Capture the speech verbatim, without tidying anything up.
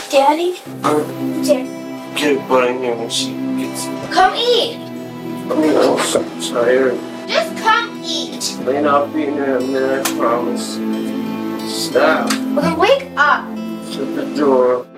Daddy? Um, Daddy. get Bunny here when she gets. Come eat. I'm so tired. Just come eat. Lane, I'll be in there in a minute, I promise. Stop. Okay, wake up. Shut the door.